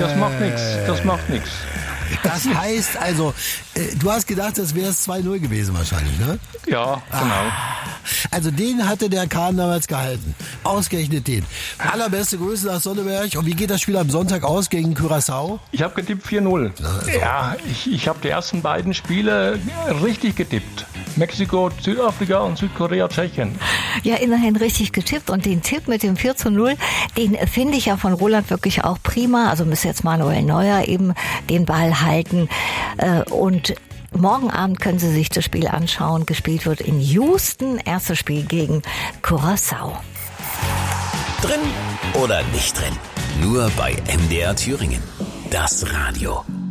das macht nichts. Das macht nichts. Das heißt also, du hast gedacht, das wäre es 2-0 gewesen wahrscheinlich, ne? Ja, genau. Also den hatte der Kahn damals gehalten. Ausgerechnet den. Allerbeste Grüße nach Sonneberg. Und wie geht das Spiel am Sonntag aus gegen Curaçao? Ich habe getippt 4-0. Ja, ich habe die ersten beiden Spiele richtig getippt. Mexiko, Südafrika und Südkorea, Tschechien. Ja, immerhin richtig getippt. Und den Tipp mit dem 4-0, den finde ich ja von Roland wirklich auch prima. Also müsste jetzt Manuel Neuer eben den Ball halten. Und morgen Abend können Sie sich das Spiel anschauen. Gespielt wird in Houston. Erstes Spiel gegen Curaçao. Drin oder nicht drin? Nur bei MDR Thüringen. Das Radio.